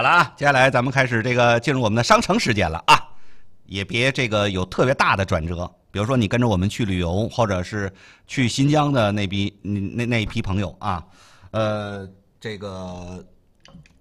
好了啊，接下来咱们开始这个进入我们的商城时间了啊，也别这个有特别大的转折，比如说你跟着我们去旅游，或者是去新疆的那一批朋友啊，这个